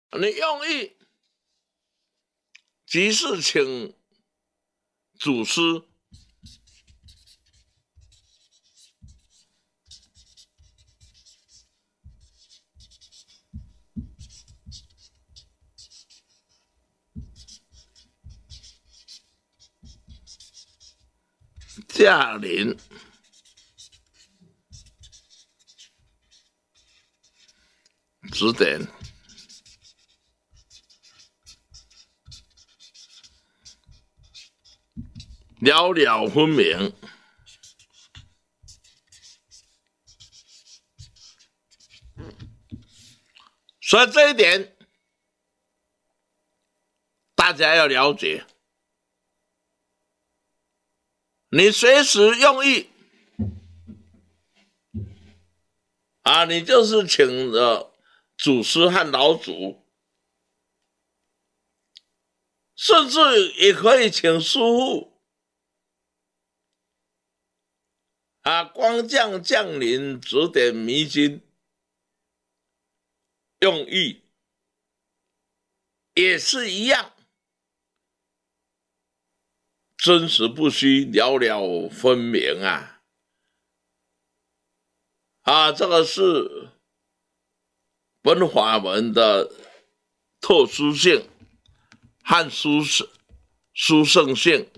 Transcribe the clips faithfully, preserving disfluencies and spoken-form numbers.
你用意即是请祖师驾临，指点，了了分明。所以这一点大家要了解。你随时用意啊，你就是请了祖师和老祖，甚至也可以请师父啊，光降降临指点迷津，用意也是一样，真实不虚，了了分明啊。啊，这个是本法门的特殊性和殊殊胜性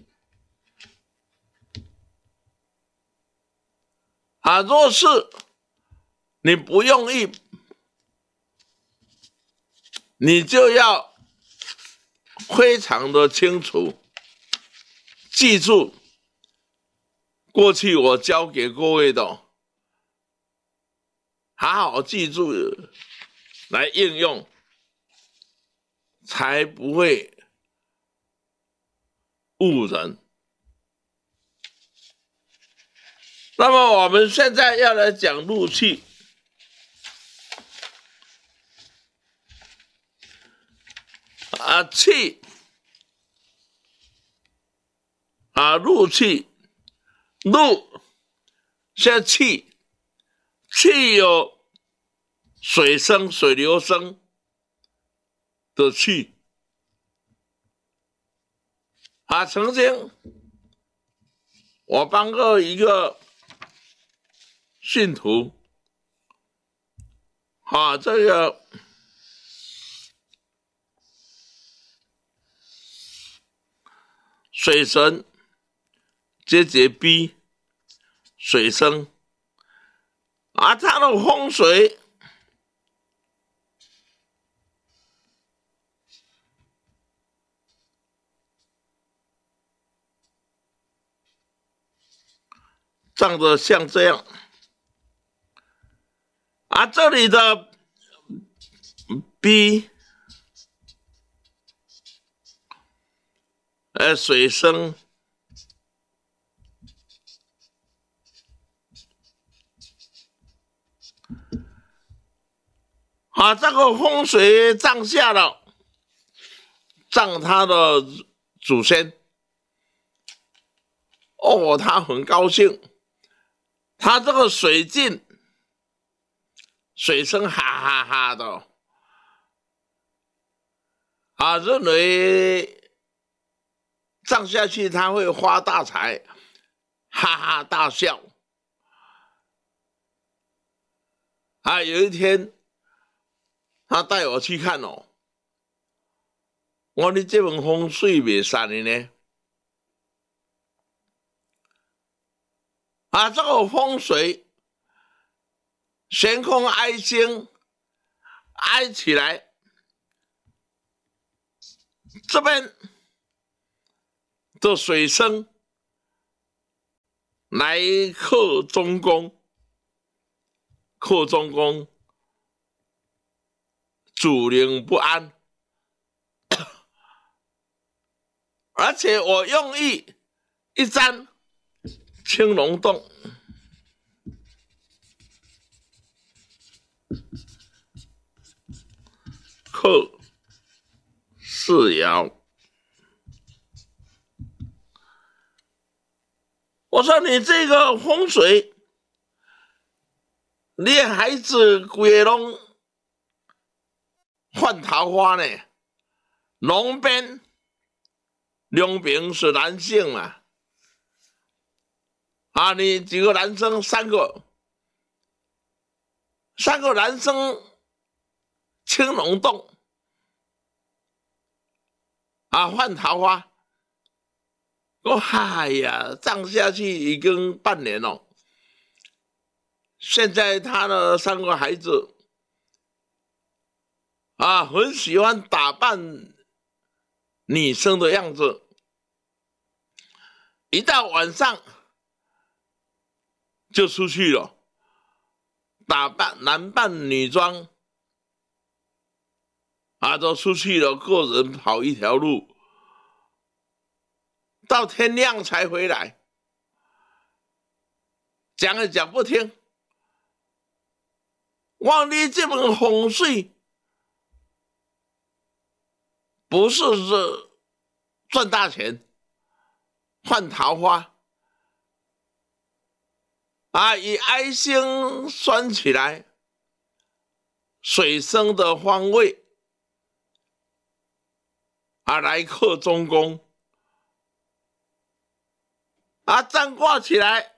啊。若是你不用意，你就要非常的清楚，记住过去我教给各位的，好好记住来应用，才不会误人。那么我们现在要来讲入气啊，气啊，入气，入现在气。气有水生、水流生的气啊。曾经我帮过一个信徒啊，这个水神节节逼水生啊，他的风水长得像这样啊，这里的 B 呃水生啊，这个风水葬下了，葬他的祖先。哦，他很高兴，他这个水镜水声哈哈哈的啊，认为葬下去他会发大财，哈哈大笑。啊，有一天他带我去看哦，我说你这门风水不散的呢？啊，这个风水悬空哀星哀起来，这边的水声来克中宫，克中宫主灵不安，而且我用意一沾青龙洞，克四爻。我说你这个风水，你孩子规拢发换桃花呢，龙边两边是男性嘛，啊，你几个男生，三个，三个男生青龙洞，啊，换桃花。我哎呀，这样下去已经半年了。现在他的三个孩子啊，很喜欢打扮女生的样子，一到晚上就出去了，打扮男扮女装，啊，都出去了，个人跑一条路。到天亮才回来，讲也讲不听。我你这门风水不是是赚大钱，换桃花啊，以哀星算起来，水生的方位啊，来克中宫。啊，占卦起来，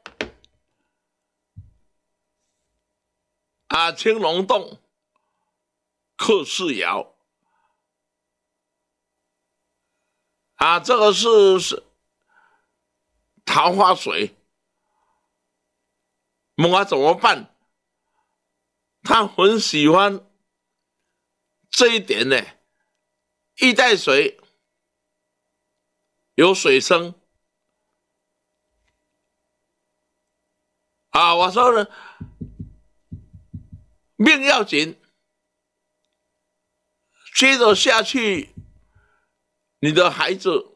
啊，青龙洞克四爻，啊，这个是是桃花水，问我怎么办？他很喜欢这一点呢，一带水有水生。啊，我说呢，命要紧，接着下去，你的孩子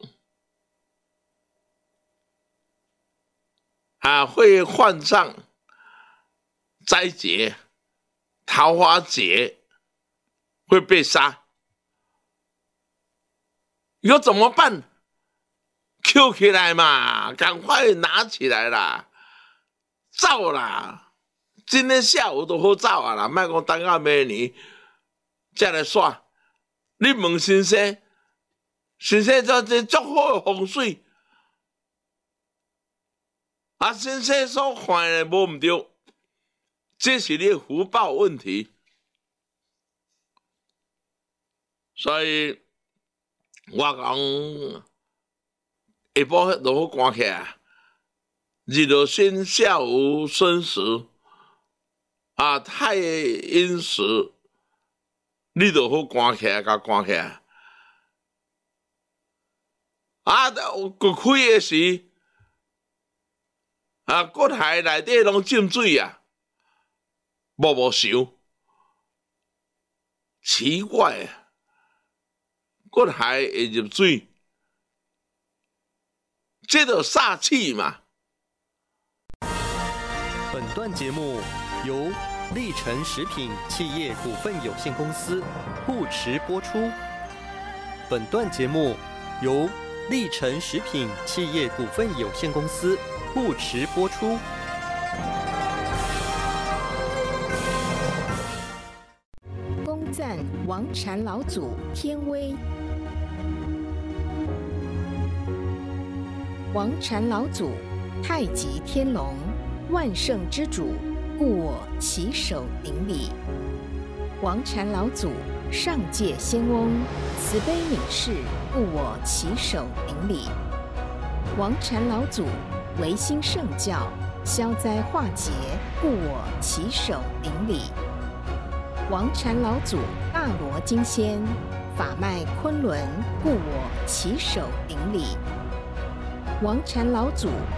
啊会患上灾劫、桃花劫，会被杀。有怎么办 ？Q 起来嘛，赶快拿起来啦！走啦！今天下午都好走啊啦，莫讲等到明年再来耍。你问先生，先生这这足好的风水，啊，先生所看的无唔对，这是你的福报问题。所以我讲下晡都好关起来。日落星，下午申时，啊，太阴时，你就好关起来，甲关起来。啊，佮开的时，啊，骨骸内底拢浸水啊，无无想，奇怪啊，骨骸会入水，这就煞气嘛。 本段节目由立成食品企业股份有限公司护持播出。本段节目由立成食品企业股份有限公司护持播出。 恭赞王禅老祖天威。王禅老祖，太极天龙，万圣之主，故我起手顶礼。王禅老祖，上界仙翁，慈悲悯世，故我起手顶礼。王禅老祖，维新圣教，消灾化解，故我起手顶礼。王禅老祖，大罗金仙，法脉昆仑，故我起手顶礼。王禅老祖，